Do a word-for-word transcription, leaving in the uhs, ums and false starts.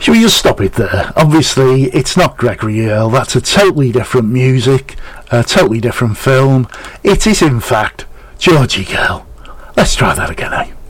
Should we just stop it there? Obviously, it's not Gregory Earl. That's a totally different music, a totally different film. It is, in fact, Georgie Girl. Let's try that again, eh?